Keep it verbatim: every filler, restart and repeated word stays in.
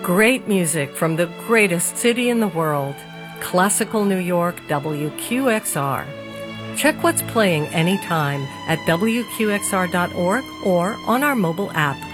Great music from the greatest city in the world, Classical New York, W Q X R. Check what's playing anytime at W Q X R dot org or on our mobile app.